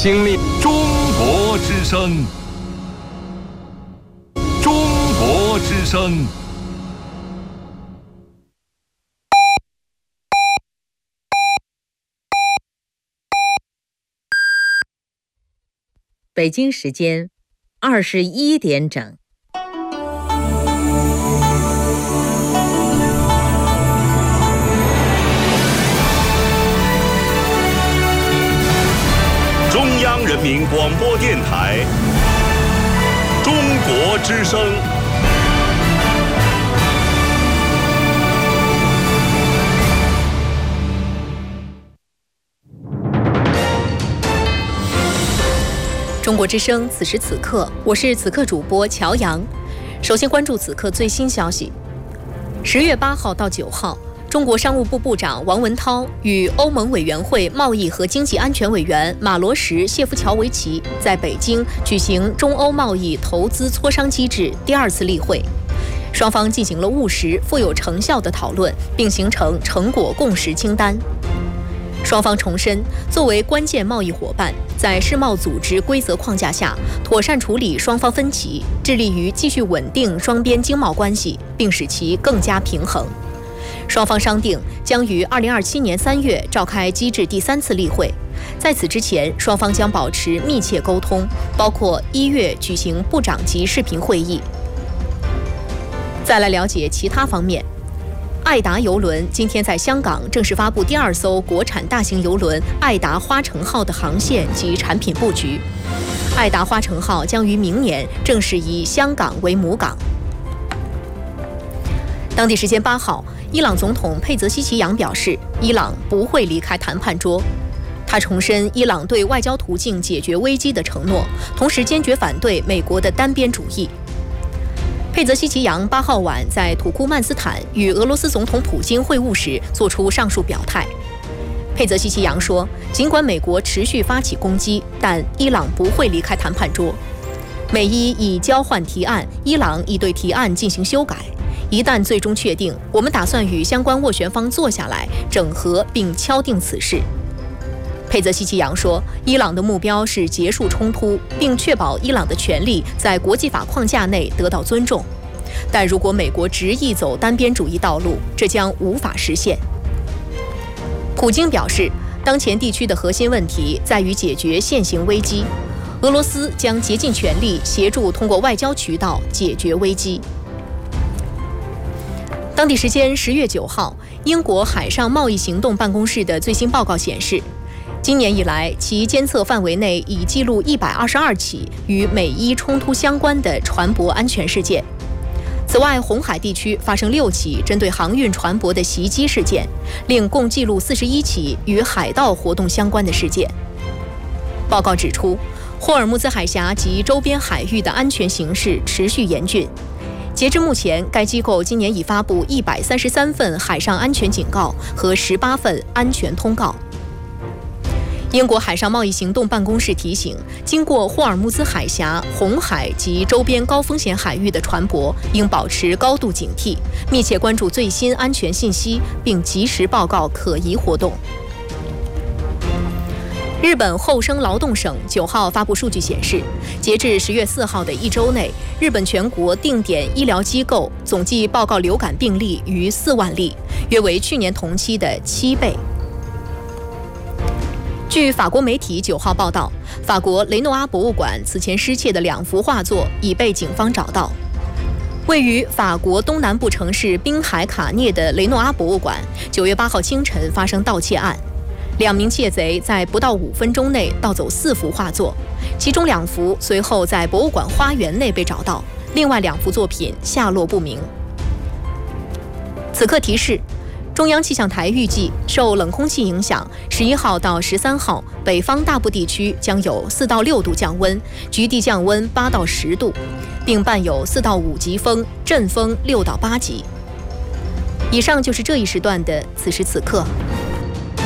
经历中国之声，中国之声。 北京时间21点整。 中央人民广播电台，中国之声。 中国之声，此时此刻，我是此刻主播乔阳。首先关注此刻最新消息。10月8号到9号，中国商务部部长王文涛与欧盟委员会贸易和经济安全委员马罗什谢夫乔维奇在北京举行中欧贸易投资磋商机制第2次例会，双方进行了务实、富有成效的讨论，并形成成果共识清单。双方重申，作为关键贸易伙伴，在世贸组织规则框架下，妥善处理双方分歧，致力于继续稳定双边经贸关系，并使其更加平衡。双方商定将于2027年3月召开机制第3次例会，在此之前，双方将保持密切沟通，包括1月举行部长级视频会议。再来了解其他方面。爱达邮轮今天在香港正式发布第2艘国产大型邮轮爱达花城号的航线及产品布局。爱达花城号将于明年正式以香港为母港。当地时间8号，伊朗总统佩泽西奇扬表示，伊朗不会离开谈判桌。他重申伊朗对外交途径解决危机的承诺，同时坚决反对美国的单边主义。佩泽西奇扬8号晚在土库曼斯坦与俄罗斯总统普京会晤时作出上述表态。佩泽西奇扬说，尽管美国持续发起攻击，但伊朗不会离开谈判桌。美伊已交换提案，伊朗已对提案进行修改。一旦最终确定，我们打算与相关斡旋方坐下来整合并敲定此事。佩泽西奇扬说，伊朗的目标是结束冲突，并确保伊朗的权利在国际法框架内得到尊重。但如果美国执意走单边主义道路，这将无法实现。普京表示，当前地区的核心问题在于解决现行危机，俄罗斯将竭尽全力协助通过外交渠道解决危机。当地时间10月9号，英国海上贸易行动办公室的最新报告显示，今年以来，其监测范围内已记录122起与美伊冲突相关的船舶安全事件。此外，红海地区发生6起针对航运船舶的袭击事件，另共记录41起与海盗活动相关的事件。报告指出，霍尔木兹海峡及周边海域的安全形势持续严峻。截至目前，该机构今年已发布133份海上安全警告和18份安全通告。英国海上贸易行动办公室提醒，经过霍尔木兹海峡、红海及周边高风险海域的船舶应保持高度警惕，密切关注最新安全信息，并及时报告可疑活动。日本厚生劳动省9号发布数据显示，截至10月4号的一周内，日本全国定点医疗机构总计报告流感病例逾4万例，约为去年同期的7倍。据法国媒体9号报道，法国雷诺阿博物馆此前失窃的2幅画作已被警方找到。位于法国东南部城市滨海卡涅的雷诺阿博物馆9月8号清晨发生盗窃案，2名窃贼在不到5分钟内盗走4幅画作，其中2幅随后在博物馆花园内被找到，另外2幅作品下落不明。此刻提示，中央气象台预计，受冷空气影响，11号到13号，北方大部地区将有4到6度降温，局地降温8到10度，并伴有4到5级风，阵风6到8级。以上就是这一时段的此时此刻。